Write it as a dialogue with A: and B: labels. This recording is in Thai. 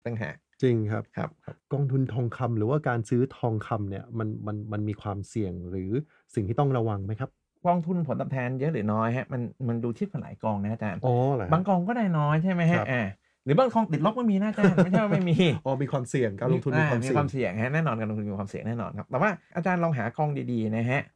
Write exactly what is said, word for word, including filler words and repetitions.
A: ต่างหาก
B: จริงครับ
A: ครับครับ
B: กองทุนทองคำหรือว่าการซื้อทองคำเนี่ยมันมันมันมีความเสี่ยงหรือสิ่งที่ต้องระวังไหมครับ
A: กองทุนผลตอบแทนเยอะหรือน้อยครับมันมันดูเทียบกับหลายกองนะอาจารย์
B: อ๋อเหรอครับ
A: บางกองก็ได้น้อยใช่ไหม
B: ครับ
A: ครับอาหรือบางกองติดลบก็มีนะอาจารย์ไม่ใช่ว่าไม่มี
B: อ๋อมีความเสี่ยงการล
A: มี
B: งทุนมี
A: อา
B: ความเสี่ยง
A: มีความเสี่ยงครับแน่นอนการลงทุนมีความเสี่ยงแน่นอนครับแต่ว่าอาจารย์ลองหากองดีๆนะครับ